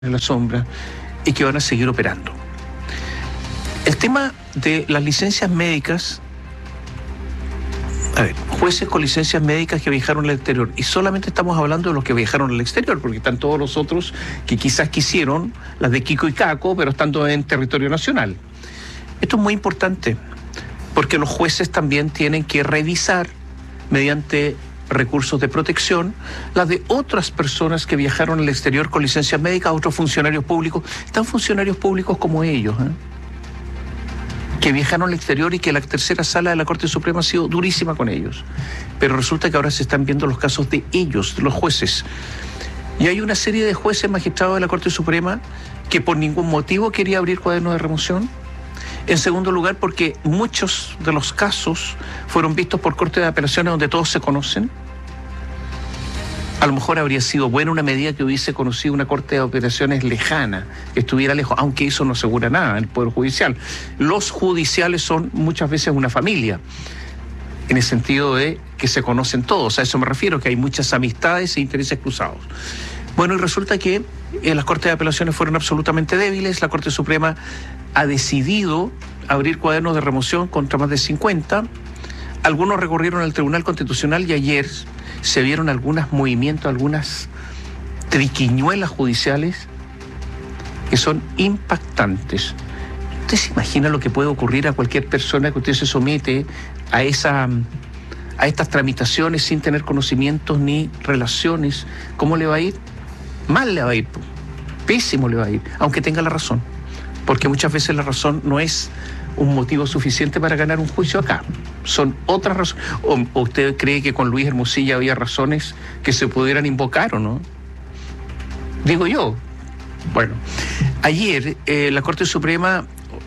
en la sombra y que van a seguir operando. El tema de las licencias médicas, jueces con licencias médicas que viajaron al exterior, y solamente estamos hablando de los que viajaron al exterior, porque están todos los otros que quizás quisieron, las de Kiko y Caco, pero estando en territorio nacional. Esto es muy importante, porque los jueces también tienen que revisar, mediante recursos de protección, las de otras personas que viajaron al exterior con licencias médicas, otros funcionarios públicos, tan funcionarios públicos como ellos, que viajaron al exterior y que la tercera sala de la Corte Suprema ha sido durísima con ellos. Pero resulta que ahora se están viendo los casos de ellos, de los jueces. Y hay una serie de jueces magistrados de la Corte Suprema que por ningún motivo quería abrir cuadernos de remoción. En segundo lugar, porque muchos de los casos fueron vistos por cortes de apelaciones donde todos se conocen. A lo mejor habría sido buena una medida que hubiese conocido una corte de apelaciones lejana, que estuviera lejos, aunque eso no asegura nada en el Poder Judicial. Los judiciales son muchas veces una familia, en el sentido de que se conocen todos. A eso me refiero, que hay muchas amistades e intereses cruzados. Bueno, y resulta que las cortes de apelaciones fueron absolutamente débiles. La Corte Suprema ha decidido abrir cuadernos de remoción contra más de 50. Algunos recurrieron al Tribunal Constitucional y ayer se vieron algunos movimientos, algunas triquiñuelas judiciales que son impactantes. ¿Usted se imagina lo que puede ocurrir a cualquier persona que usted se somete a estas tramitaciones sin tener conocimientos ni relaciones? ¿Cómo le va a ir? Mal le va a ir, pésimo le va a ir, aunque tenga la razón, porque muchas veces la razón no es un motivo suficiente para ganar un juicio acá, son otras razones. ¿O usted cree que con Luis Hermosilla había razones que se pudieran invocar o no? Digo yo. Bueno, ayer la Corte Suprema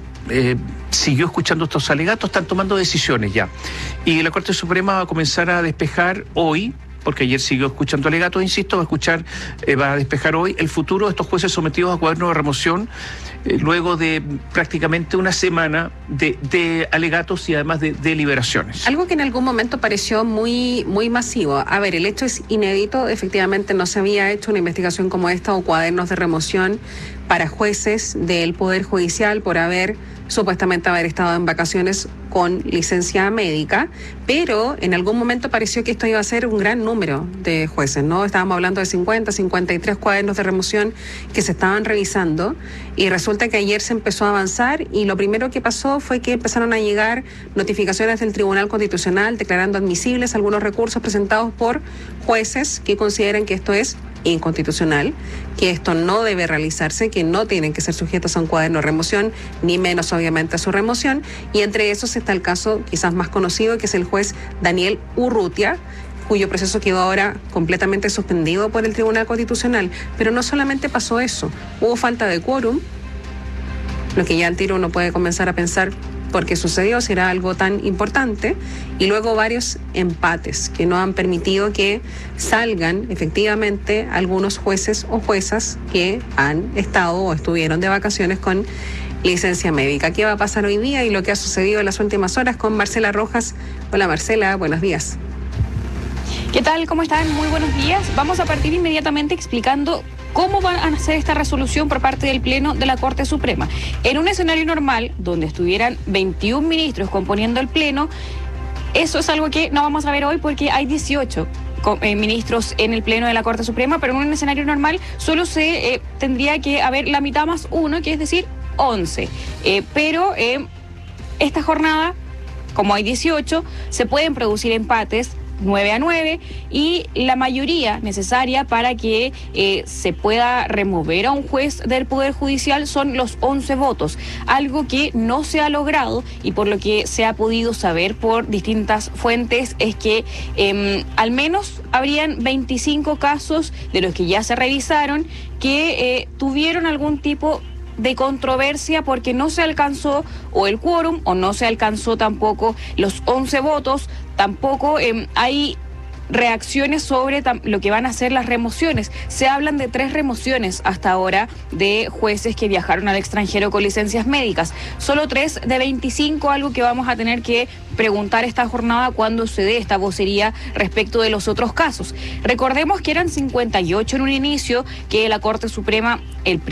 siguió escuchando estos alegatos, están tomando decisiones ya, y la Corte Suprema va a comenzar a despejar hoy, porque ayer siguió escuchando alegatos, insisto, va a despejar hoy el futuro de estos jueces sometidos a cuadernos de remoción, luego de prácticamente una semana de alegatos y además de deliberaciones. Algo que en algún momento pareció muy masivo. A ver, el hecho es inédito, efectivamente no se había hecho una investigación como esta o cuadernos de remoción para jueces del Poder Judicial por supuestamente haber estado en vacaciones con licencia médica, pero en algún momento pareció que esto iba a ser un gran número de jueces, ¿no? Estábamos hablando de 50, 53 cuadernos de remoción que se estaban revisando, y resulta que ayer se empezó a avanzar y lo primero que pasó fue que empezaron a llegar notificaciones del Tribunal Constitucional declarando admisibles algunos recursos presentados por jueces que consideran que esto es inconstitucional, que esto no debe realizarse, que no tienen que ser sujetos a un cuaderno de remoción, ni menos obviamente a su remoción, y entre esos está el caso quizás más conocido, que es el juez Daniel Urrutia, cuyo proceso quedó ahora completamente suspendido por el Tribunal Constitucional. Pero no solamente pasó eso, hubo falta de quórum, lo que ya al tiro uno puede comenzar a pensar por qué sucedió, si era algo tan importante, y luego varios empates que no han permitido que salgan efectivamente algunos jueces o juezas que han estado o estuvieron de vacaciones con licencia médica. ¿Qué va a pasar hoy día y lo que ha sucedido en las últimas horas con Marcela Rojas? Hola Marcela, buenos días. ¿Qué tal? ¿Cómo están? Muy buenos días. Vamos a partir inmediatamente explicando cómo van a hacer esta resolución por parte del Pleno de la Corte Suprema. En un escenario normal, donde estuvieran 21 ministros componiendo el Pleno, eso es algo que no vamos a ver hoy porque hay 18 ministros en el Pleno de la Corte Suprema, pero en un escenario normal solo se tendría que haber la mitad más uno, que es decir, 11. Pero esta jornada, como hay 18, se pueden producir empates 9-9 y la mayoría necesaria para que se pueda remover a un juez del Poder Judicial son los 11 votos, algo que no se ha logrado, y por lo que se ha podido saber por distintas fuentes es que al menos habrían 25 casos de los que ya se revisaron que tuvieron algún tipo de controversia porque no se alcanzó o el quórum o no se alcanzó tampoco los 11 votos, tampoco hay reacciones sobre lo que van a ser las remociones. Se hablan de 3 remociones hasta ahora de jueces que viajaron al extranjero con licencias médicas. Solo 3 de 25, algo que vamos a tener que preguntar esta jornada cuando se dé esta vocería respecto de los otros casos. Recordemos que eran 58 en un inicio, que la Corte Suprema, el